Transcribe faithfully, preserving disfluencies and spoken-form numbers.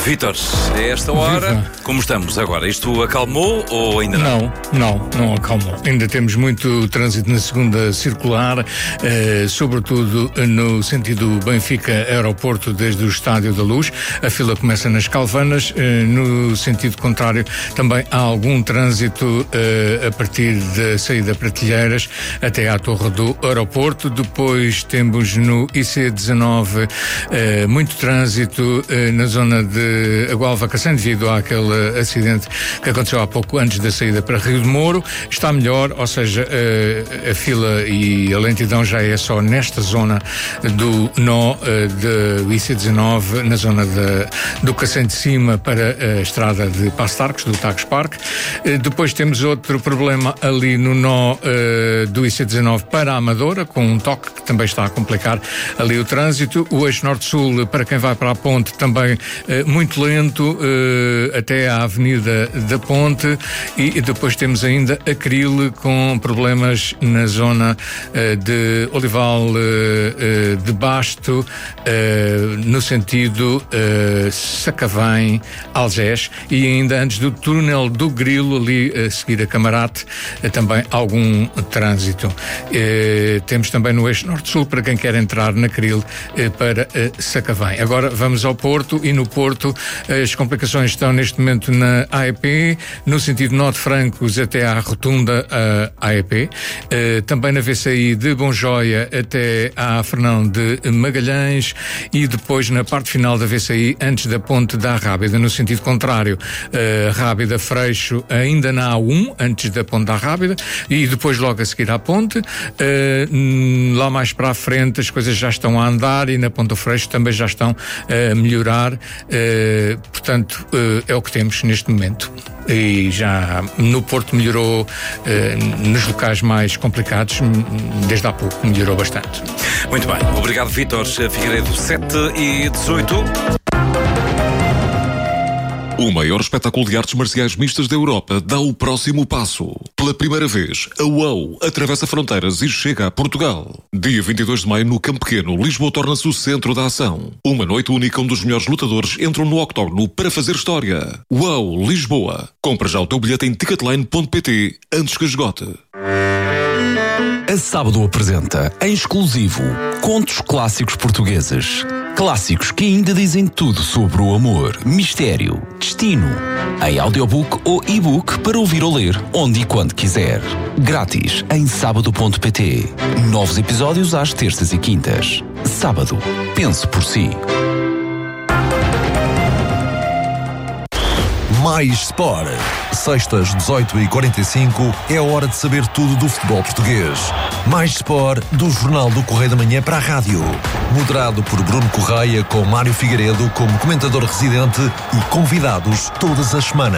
Vítor, a esta hora, Viva. Como estamos agora? Isto acalmou ou ainda não? Não, não, não acalmou. Ainda temos muito trânsito na segunda circular, eh, sobretudo no sentido Benfica-Aeroporto, desde o Estádio da Luz. A fila começa nas Calvanas. Eh, no sentido contrário, também há algum trânsito eh, a partir da saída Pratilheiras até à Torre do Aeroporto. Depois temos no I C dezanove eh, muito trânsito eh, na zona de Agualva Cacém, devido àquele acidente que aconteceu há pouco antes da saída para Rio de Moro. Está melhor, ou seja, a, a fila e a lentidão já é só nesta zona do nó do I C dezanove, na zona de, do Cacém de Cima para a estrada de Passo de Arcos, do Tagus Park. Depois temos outro problema ali no nó uh, do I C dezanove para a Amadora, com um toque que também está a complicar ali o trânsito. O eixo norte-sul, para quem vai para a Ponte, também uh, muito lento, uh, até à Avenida da Ponte. E, e depois temos ainda Acril, com problemas na zona uh, de Olival uh, uh, de Basto, uh, no sentido uh, Sacavém, Algés, e ainda antes do túnel do Grilo, ali a seguir a Camarate, uh, também algum trânsito. Uh, temos também no eixo norte-sul, para quem quer entrar na Acril, uh, para uh, Sacavém. Agora vamos ao Porto, e no Porto as complicações estão neste momento na A E P, no sentido Norte Francos até à rotunda uh, A E P, uh, também na V C I de Bonjoia até à Fernão de Magalhães, e depois na parte final da V C I, antes da ponte da Rábida, no sentido contrário, uh, Rábida Freixo ainda na A um, antes da ponte da Rábida, e depois logo a seguir à ponte. Uh, lá mais para a frente as coisas já estão a andar, e na ponte do Freixo também já estão a melhorar. Uh, portanto, uh, é o que temos neste momento. E já no Porto melhorou, uh, nos locais mais complicados, desde há pouco melhorou bastante. Muito bem, obrigado, Vítor. Figueiredo, sete e dezoito. O maior espetáculo de artes marciais mistas da Europa dá o próximo passo. Pela primeira vez, a UOU atravessa fronteiras e chega a Portugal. Dia vinte e dois de maio, no Campo Pequeno, Lisboa torna-se o centro da ação. Uma noite única onde os melhores lutadores entram no octógono para fazer história. UOU Lisboa. Compra já o teu bilhete em ticketline ponto pt antes que esgote. A Sábado apresenta, em exclusivo, contos clássicos portugueses. Clássicos que ainda dizem tudo sobre o amor, mistério, destino. Em audiobook ou e-book para ouvir ou ler, onde e quando quiser. Grátis em sábado ponto pt. Novos episódios às terças e quintas. Sábado. Pense por si. Mais Sport. Sextas, dezoito e quarenta e cinco, é a hora de saber tudo do futebol português. Mais Sport, do Jornal do Correio da Manhã para a rádio. Moderado por Bruno Correia, com Mário Figueiredo como comentador residente, e convidados todas as semanas.